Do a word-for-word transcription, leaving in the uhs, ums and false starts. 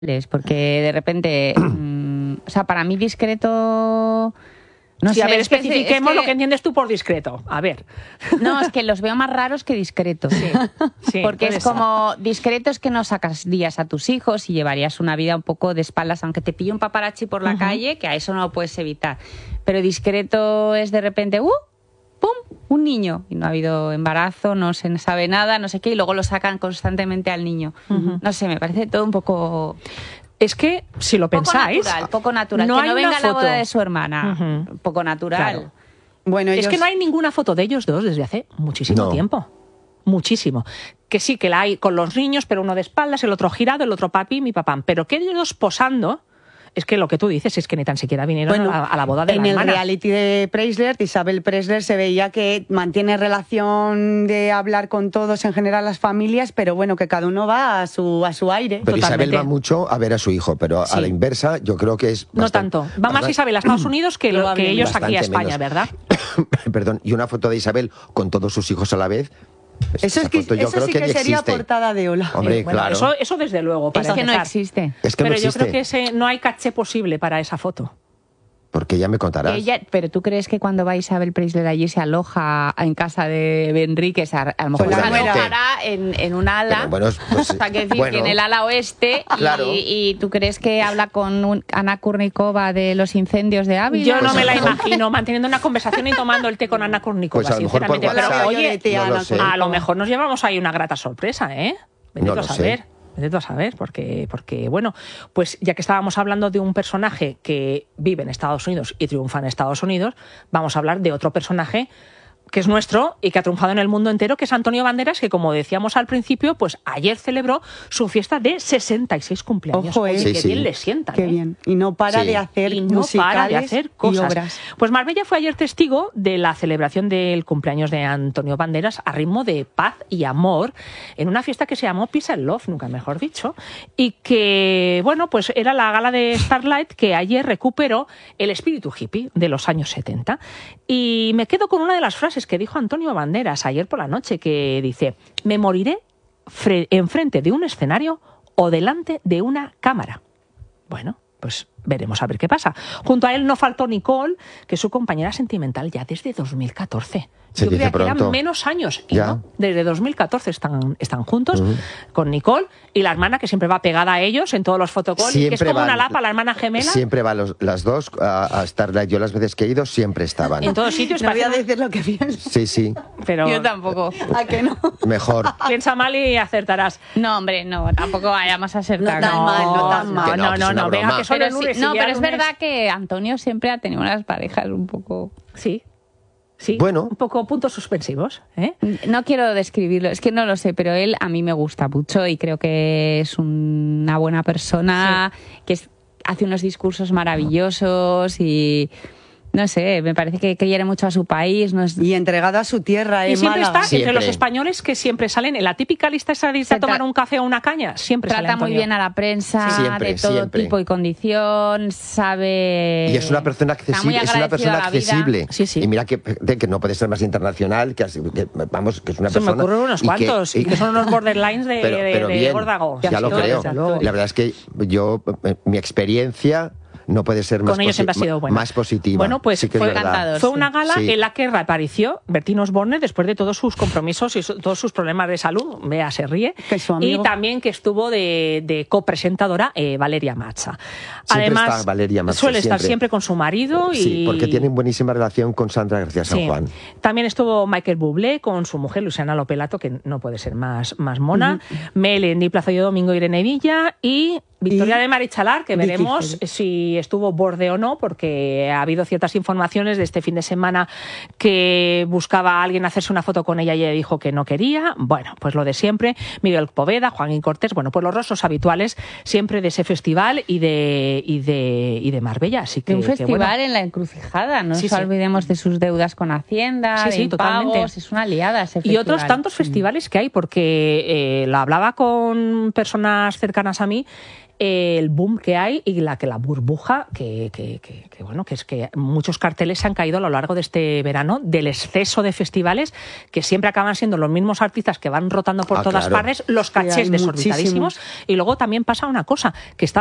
porque de repente, mmm, o sea, para mí discreto... No sí, sé, a ver, es especifiquemos que, es que, lo que entiendes tú por discreto. A ver. No, es que los veo más raros que discretos. Sí, sí, porque es como, discreto es que no sacas días a tus hijos y llevarías una vida un poco de espaldas, aunque te pille un paparazzi por la uh-huh. calle, que a eso no lo puedes evitar. Pero discreto es de repente, ¡uh! ¡Pum! Un niño. Y no ha habido embarazo, no se sabe nada, no sé qué, y luego lo sacan constantemente al niño. Uh-huh. No sé, me parece todo un poco... Es que, si lo poco pensáis... Natural, poco natural, no que hay no venga foto. la boda de su hermana. Uh-huh. Poco natural. Claro. Bueno, ellos... Es que no hay ninguna foto de ellos dos desde hace muchísimo no. tiempo. Muchísimo. Que sí, que la hay con los niños, pero uno de espaldas, el otro girado, el otro papi, mi papá. Pero que ellos dos posando... Es que lo que tú dices es que ni tan siquiera vinieron bueno, a, a la boda de la hermana. En el reality de Preisler, Isabel Preisler, se veía que mantiene relación de hablar con todos, en general las familias, pero bueno, que cada uno va a su, a su aire. Pero totalmente. Isabel va mucho a ver a su hijo, pero sí. a la inversa yo creo que es... No bastante, tanto. Va más Isabel a Estados Unidos que, lo, que ellos aquí a España, menos. ¿Verdad? Perdón, y una foto de Isabel con todos sus hijos a la vez... Eso, es que, yo eso creo sí que, que sería existe. Portada de Hola. Hombre, eh, bueno, claro. Eso, eso desde luego. Para es que empezar. no existe. Es que pero no existe. yo creo que ese, no hay caché posible para esa foto. Porque ya me contarás. Ella, pero ¿tú crees que cuando va Isabel Preisler allí se aloja en casa de Enríquez? A, a lo mejor se alojará en, en un ala. Bueno, pues, o sea, que decir bueno, que en el ala oeste. claro. y, y tú crees que habla con un, Ana Kurnikova de los incendios de Ávila? Yo no pues me la a mejor... imagino manteniendo una conversación y tomando el té con Ana Kurnikova, pues a lo mejor sinceramente. por WhatsApp, pero oye, no lo sé. a lo mejor nos llevamos ahí una grata sorpresa, ¿eh? Vete no a lo saber. Sé. Vete a saber, porque, porque, bueno, pues ya que estábamos hablando de un personaje que vive en Estados Unidos y triunfa en Estados Unidos, vamos a hablar de otro personaje que es nuestro y que ha triunfado en el mundo entero, que es Antonio Banderas, que como decíamos al principio, pues ayer celebró su fiesta de sesenta y seis cumpleaños. Ojo, eh. Oye, sí, qué sí. bien le sientan. Qué ¿eh? bien. Y no para sí. de hacer y no para de hacer cosas. Y obras. Pues Marbella fue ayer testigo de la celebración del cumpleaños de Antonio Banderas a ritmo de paz y amor en una fiesta que se llamó Peace and Love, nunca mejor dicho, y que, bueno, pues era la gala de Starlight que ayer recuperó el espíritu hippie de los años setenta. Y me quedo con una de las frases que dijo Antonio Banderas ayer por la noche, que dice: me moriré fre- enfrente de un escenario o delante de una cámara. Bueno, pues veremos a ver qué pasa. Junto a él no faltó Nicole, que es su compañera sentimental ya desde dos mil catorce. Se Yo dice creía que pronto. eran menos años. Y Ya. no, desde dos mil catorce están, están juntos Uh-huh. con Nicole y la hermana, que siempre va pegada a ellos en todos los fotocalls, que es como van, una lapa, la hermana gemela. Siempre van los, las dos a, a Starlight. Yo las veces que he ido siempre estaban. En todos sitios. No voy a parecen- decir lo que pienso. Sí, sí. Pero Yo tampoco. ¿A que no? Mejor. piensa mal y acertarás. No, hombre, no, tampoco vayamos a ser No tan... tan mal, no tan mal. Que no, No, que no, es una no, venga, broma. que solo Pero el sí- lunes y no, ya pero es lunes- verdad que Antonio siempre ha tenido unas parejas un poco... Sí. Sí, Bueno. un poco puntos suspensivos, ¿eh? No quiero describirlo, es que no lo sé, pero él a mí me gusta mucho y creo que es una buena persona, sí. que es, hace unos discursos maravillosos y... No sé, me parece que quiere mucho a su país. No es... Y entregado a su tierra, Y en siempre Málaga. está Siempre. entre los españoles que siempre salen en la típica lista esa de irse a tomar un café o una caña. Siempre sale Trata muy Antonio. bien a la prensa, Sí. Siempre, de todo siempre. tipo y condición, sabe... Y es una persona Está muy accesible, es una agradecido persona a la vida. accesible. Sí, sí. Y mira que, que no puede ser más internacional, que, que vamos, que es una Se me persona. ocurren unos y que- cuantos, y que, son unos borderlines de, pero, de, pero de bien, órdago. ya lo Todo, creo. desde luego. La verdad es que yo, eh, mi experiencia no puede ser más, Con ellos siempre ha sido buena. más positiva. Bueno, pues sí que es fue verdad. encantador. Fue una gala Sí. en la que reapareció Bertín Osborne después de todos sus compromisos y su- todos sus problemas de salud. Vea, se ríe. Que su amigo. Y también que estuvo de, de copresentadora eh, Valeria Macha. Siempre Además, está Valeria Macha, suele estar siempre. siempre con su marido. Y... Sí, porque tienen buenísima relación con Sandra García San Sí. Juan. También estuvo Michael Bublé con su mujer Luciana Lopelato, que no puede ser más, más mona. Uh-huh. Melendi, Plaza de Domingo, Irene Villa y Victoria Y de Marichalar, que Vicky veremos Fede. si estuvo borde o no, porque ha habido ciertas informaciones de este fin de semana que buscaba a alguien hacerse una foto con ella y ella dijo que no quería. Bueno, pues lo de siempre. Miguel Poveda, Joaquín Cortés, bueno, pues los rostros habituales siempre de ese festival y de y de, y de Marbella. Así que, un que festival bueno. en la encrucijada, no Sí, nos sí. olvidemos de sus deudas con Hacienda, Sí, de sí, totalmente. impagos, es una liada ese Y festival. otros tantos festivales que hay, porque eh, lo hablaba con personas cercanas a mí. eh, el boom que hay y la que la burbuja que, que, que, que bueno, que es que muchos carteles se han caído a lo largo de este verano del exceso de festivales que siempre acaban siendo los mismos artistas que van rotando por Ah, todas claro. partes, los Sí, cachés hay desorbitadísimos. muchísimos. Y luego también pasa una cosa, que está